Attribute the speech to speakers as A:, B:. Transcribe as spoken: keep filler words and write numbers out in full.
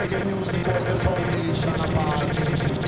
A: reggae music was the foundation of all music.